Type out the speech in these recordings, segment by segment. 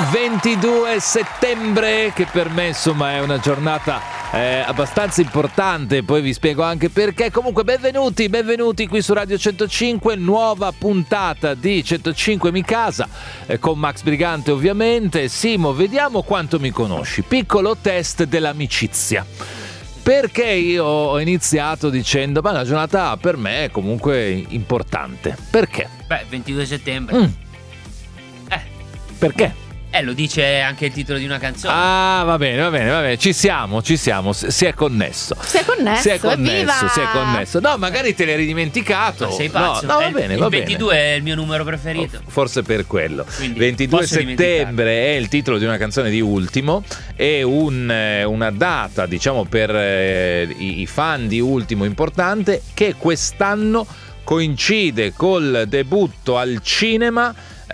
22 settembre, che per me insomma è una giornata abbastanza importante, poi vi spiego anche perché. Comunque benvenuti qui su Radio 105, nuova puntata di 105 Mi Casa, con Max Brigante ovviamente. Simo, vediamo quanto mi conosci. Piccolo test dell'amicizia. Perché io ho iniziato dicendo ma la giornata per me è comunque importante. Perché? 22 settembre. Perché? Lo dice anche il titolo di una canzone. Ah, va bene, ci siamo, si è connesso. Si è connesso. No, magari te l'hai ridimenticato. Ma sei pazzo? No, va bene. 22 è il mio numero preferito. Forse per quello. Quindi 22 settembre è il titolo di una canzone di Ultimo, è una data, diciamo, per i fan di Ultimo importante, che quest'anno coincide col debutto al cinema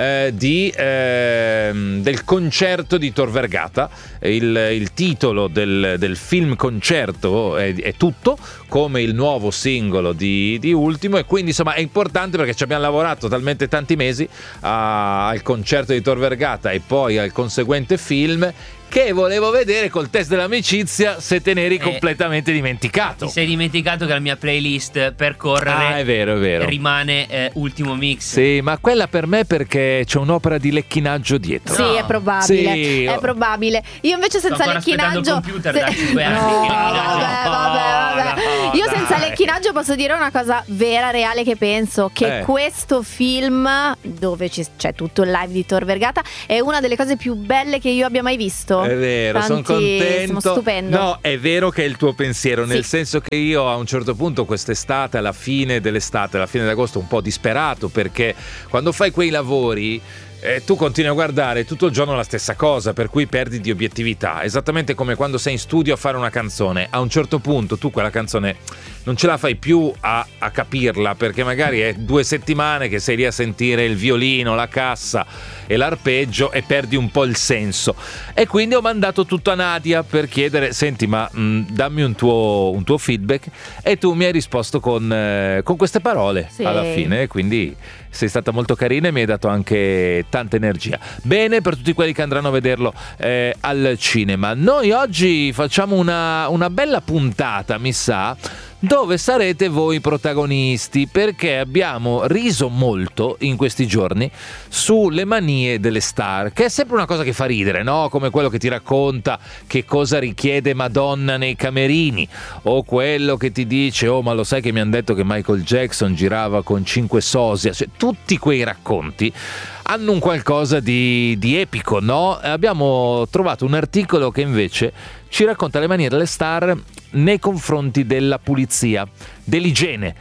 del concerto di Tor Vergata. Il titolo del film concerto è Tutto, come il nuovo singolo di Ultimo, e quindi insomma è importante perché ci abbiamo lavorato talmente tanti mesi al concerto di Tor Vergata e poi al conseguente film, che volevo vedere col test dell'amicizia se te ne eri completamente dimenticato. Ti sei dimenticato che la mia playlist per correre è vero. rimane Ultimo Mix. Sì, ma quella per me perché c'è un'opera di lecchinaggio dietro. Sì, è probabile. Sì. È probabile. Io invece senza lecchinaggio. Il computer da 5 anni. Vabbè. Io senza lecchinaggio posso dire una cosa vera, reale, che penso che questo film, dove c'è tutto il live di Tor Vergata, è una delle cose più belle che io abbia mai visto. È vero, sono contento. Stupendo. No, è vero che è il tuo pensiero, nel senso che io a un certo punto quest'estate, alla fine dell'estate, alla fine d'agosto, un po' disperato, perché quando fai quei lavori tu continui a guardare tutto il giorno la stessa cosa, per cui perdi di obiettività, esattamente come quando sei in studio a fare una canzone. A un certo punto tu quella canzone non ce la fai più a capirla, perché magari è 2 settimane che sei lì a sentire il violino, la cassa e l'arpeggio e perdi un po' il senso. E quindi ho mandato tutto a Nadia per chiedere: senti, ma dammi un tuo feedback, e tu mi hai risposto con queste parole alla fine, e quindi sei stata molto carina e mi hai dato anche tanta energia. Bene, per tutti quelli che andranno a vederlo al cinema. Noi oggi facciamo una bella puntata, mi sa, dove sarete voi protagonisti, perché abbiamo riso molto in questi giorni sulle manie delle star, che è sempre una cosa che fa ridere, no? Come quello che ti racconta che cosa richiede Madonna nei camerini, o quello che ti dice: oh, ma lo sai che mi hanno detto che Michael Jackson girava con 5 sosia. Cioè, tutti quei racconti hanno un qualcosa di epico, no? Abbiamo trovato un articolo che invece ci racconta le manie delle star nei confronti della pulizia, dell'igiene,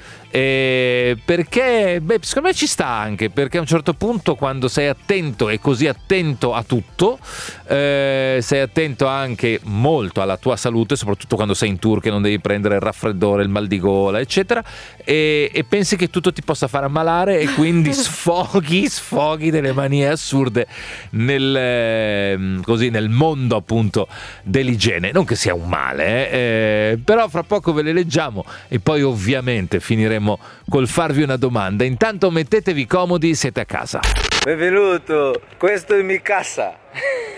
perché secondo me ci sta anche, perché a un certo punto, quando sei attento e così attento a tutto, sei attento anche molto alla tua salute, soprattutto quando sei in tour, che non devi prendere il raffreddore, il mal di gola, eccetera, e pensi che tutto ti possa far ammalare, e quindi sfoghi delle manie assurde nel mondo appunto dell'igiene. Non che sia un male, però fra poco ve le leggiamo e poi ovviamente finiremo col farvi una domanda. Intanto mettetevi comodi, siete a casa. Benvenuto, questo è Mi Casa.